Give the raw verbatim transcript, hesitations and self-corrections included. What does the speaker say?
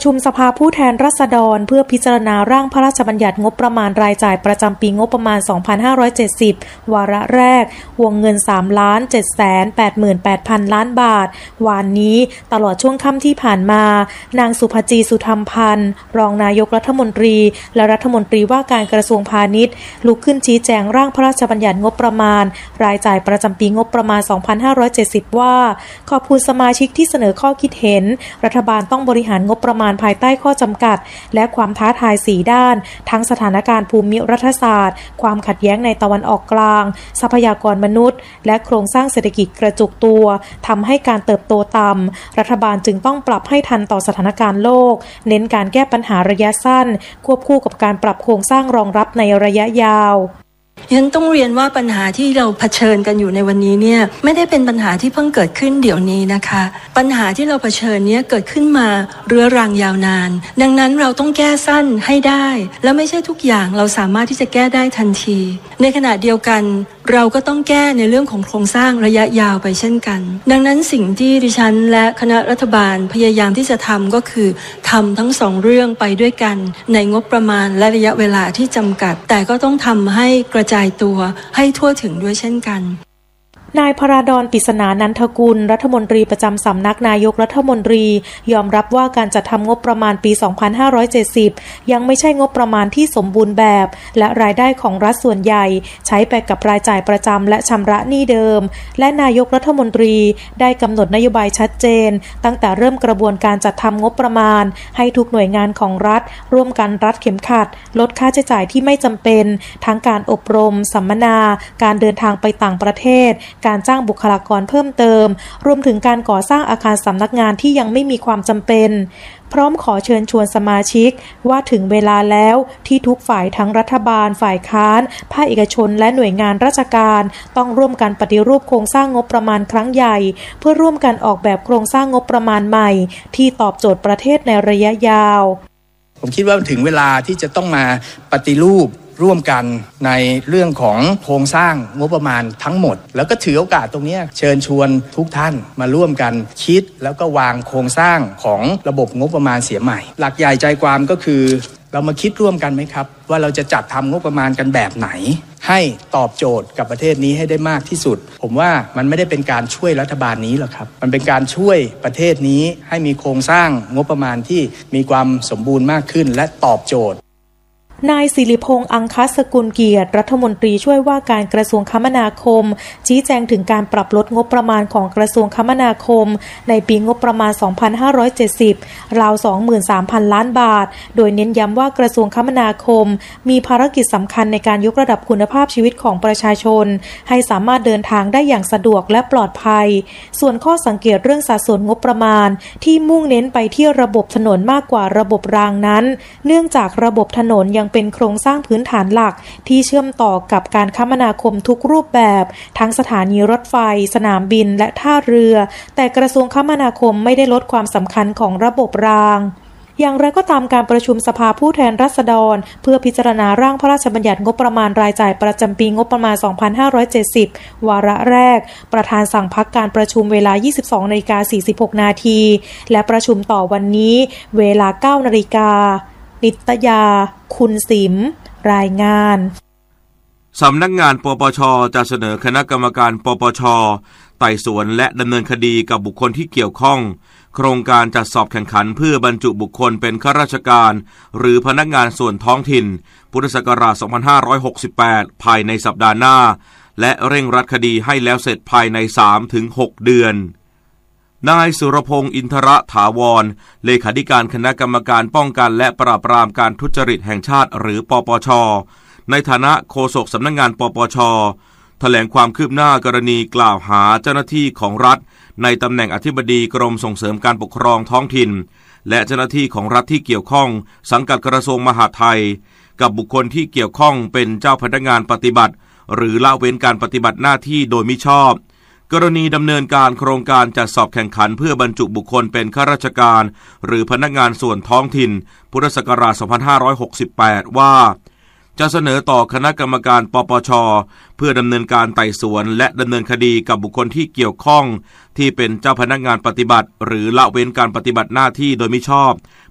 ชุมสภาผู้แทนราษฎรเพื่อพิจารณาร่างพระราชบัญญัติงบประมาณรายจ่ายประจำปีงบประมาณ สองพันห้าร้อยเจ็ดสิบ วาระแรกวงเงิน สามล้านเจ็ดแสนแปดหมื่นแปดพัน ล้านบาทวานนี้ตลอดช่วงค่ำที่ผ่านมานางสุภจีสุธรรมพันธ์รองนายกรัฐมนตรีและรัฐมนตรีว่าการกระทรวงพาณิชย์ลุกขึ้นชี้แจงร่างพระราชบัญญัติงบประมาณรายจ่ายประจำปีงบประมาณ สองพันห้าร้อยเจ็ดสิบ ว่าขอบคุณสมาชิกที่เสนอข้อคิดเห็นรัฐบาลต้องบริหารงบประมาณภายใต้ข้อจำกัดและความท้าทายสี่ด้านทั้งสถานการณ์ภูมิรัฐศาสตร์ความขัดแย้งในตะวันออกกลางทรัพยากรมนุษย์และโครงสร้างเศรษฐกิจกระจุกตัวทำให้การเติบโตต่ำรัฐบาลจึงต้องปรับให้ทันต่อสถานการณ์โลกเน้นการแก้ปัญหาระยะสั้นควบคู่กับการปรับโครงสร้างรองรับในระยะยาวฉันต้องเรียนว่าปัญหาที่เราเผชิญกันอยู่ในวันนี้เนี่ยไม่ได้เป็นปัญหาที่เพิ่งเกิดขึ้นเดี๋ยวนี้นะคะปัญหาที่เราเผชิญเนี่ยเกิดขึ้นมาเรื้อรังยาวนานดังนั้นเราต้องแก้สั้นให้ได้และไม่ใช่ทุกอย่างเราสามารถที่จะแก้ได้ทันทีในขณะเดียวกันเราก็ต้องแก้ในเรื่องของโครงสร้างระยะยาวไปเช่นกันดังนั้นสิ่งที่ดิฉันและคณะรัฐบาลพยายามที่จะทำก็คือทำทั้งสองเรื่องไปด้วยกันในงบประมาณและระยะเวลาที่จำกัดแต่ก็ต้องทำให้กระจายตัวให้ทั่วถึงด้วยเช่นกันนายพราดร ปริศนานันทกุลรัฐมนตรีประจำสำนักนายกรัฐมนตรียอมรับว่าการจัดทำงบประมาณปี สองพันห้าร้อยเจ็ดสิบ ยังไม่ใช่งบประมาณที่สมบูรณ์แบบและรายได้ของรัฐส่วนใหญ่ใช้ไปกับรายจ่ายประจำและชำระหนี้เดิมและนายกรัฐมนตรีได้กำหนดนโยบายชัดเจนตั้งแต่เริ่มกระบวนการจัดทำงบประมาณให้ทุกหน่วยงานของรัฐร่วมกันรัดเข็มขัดลดค่าใช้จ่ายที่ไม่จำเป็นทั้งการอบรมสัมมนาการเดินทางไปต่างประเทศการจ้างบุคลากรเพิ่มเติมรวมถึงการก่อสร้างอาคารสำนักงานที่ยังไม่มีความจำเป็นพร้อมขอเชิญชวนสมาชิกว่าถึงเวลาแล้วที่ทุกฝ่ายทั้งรัฐบาลฝ่ายค้านภาคเอกชนและหน่วยงานราชการต้องร่วมกันปฏิรูปโครงสร้างงบประมาณครั้งใหญ่เพื่อร่วมกันออกแบบโครงสร้างงบประมาณใหม่ที่ตอบโจทย์ประเทศในระยะยาวผมคิดว่าถึงเวลาที่จะต้องมาปฏิรูปร่วมกันในเรื่องของโครงสร้างงบประมาณทั้งหมดแล้วก็ถือโอกาสตรงนี้เชิญชวนทุกท่านมาร่วมกันคิดแล้วก็วางโครงสร้างของระบบงบประมาณเสียใหม่หลักใหญ่ใจความก็คือเรามาคิดร่วมกันไหมครับว่าเราจะจัดทำงบประมาณกันแบบไหนให้ตอบโจทย์กับประเทศนี้ให้ได้มากที่สุดผมว่ามันไม่ได้เป็นการช่วยรัฐบาลนี้หรอกครับมันเป็นการช่วยประเทศนี้ให้มีโครงสร้างงบประมาณที่มีความสมบูรณ์มากขึ้นและตอบโจทย์นายศิริพงษ์อังคสกุลเกียรติรัฐมนตรีช่วยว่าการกระทรวงคมนาคมชี้แจงถึงการปรับลดงบประมาณของกระทรวงคมนาคมในปีงบประมาณ สองพันห้าร้อยเจ็ดสิบ ราว สองหมื่นสามพัน ล้านบาทโดยเน้นย้ำว่ากระทรวงคมนาคมมีภารกิจสำคัญในการยกระดับคุณภาพชีวิตของประชาชนให้สามารถเดินทางได้อย่างสะดวกและปลอดภัยส่วนข้อสังเกตเรื่องสัดส่วนงบประมาณที่มุ่งเน้นไปที่ระบบถนนมากกว่าระบบรางนั้นเนื่องจากระบบถนนยังเป็นโครงสร้างพื้นฐานหลักที่เชื่อมต่อกับการคมนาคมทุกรูปแบบทั้งสถานีรถไฟสนามบินและท่าเรือแต่กระทรวงคมนาคมไม่ได้ลดความสำคัญของระบบรางอย่างไรก็ตามการประชุมสภาผู้แทนราษฎรเพื่อพิจารณาร่างพระราชบัญญัติงบประมาณรายจ่ายประจำปีงบประมาณ สองพันห้าร้อยเจ็ดสิบ วาระแรกประธานสั่งพักการประชุมเวลา ยี่สิบสองนาฬิกาสี่สิบหกนาทีและประชุมต่อวันนี้เวลา เก้านาฬิกานิตยาคุณสิมรายงานสำนักงานปปช.จะเสนอคณะกรรมการปปช.ไต่สวนและดำเนินคดีกับบุคคลที่เกี่ยวข้องโครงการจัดสอบแข่งขันเพื่อบรรจุบุคคลเป็นข้าราชการหรือพนักงานส่วนท้องถิ่นพุทธศักราช สองพันห้าร้อยหกสิบแปด ภายในสัปดาห์หน้าและเร่งรัดคดีให้แล้วเสร็จภายใน สามถึงหก เดือนนายสุรพงษ์อินทรถาวรเลขาธิการคณะกรรมการป้องกันและปราบปรามการทุจริตแห่งชาติหรือปปช.ในฐานะโฆษกสำนักงานปปช.แถลงความคืบหน้ากรณีกล่าวหาเจ้าหน้าที่ของรัฐในตำแหน่งอธิบดีกรมส่งเสริมการปกครองท้องถิ่นและเจ้าหน้าที่ของรัฐที่เกี่ยวข้องสังกัดกระทรวงมหาดไทยกับบุคคลที่เกี่ยวข้องเป็นเจ้าพนักงานปฏิบัติหรือละเว้นการปฏิบัติหน้าที่โดยมิชอบกรณีดำเนินการโครงการจัดสอบแข่งขันเพื่อบรรจุบุคคลเป็นข้าราชการหรือพนักงานส่วนท้องถิ่นพุทธศักราช สองพันห้าร้อยหกสิบแปด ว่าจะเสนอต่อคณะกรรมการปปช.เพื่อดำเนินการไต่สวนและดำเนินคดีกับบุคคลที่เกี่ยวข้องที่เป็นเจ้าพนักงานปฏิบัติหรือละเว้นการปฏิบัติหน้าที่โดยมิชอบ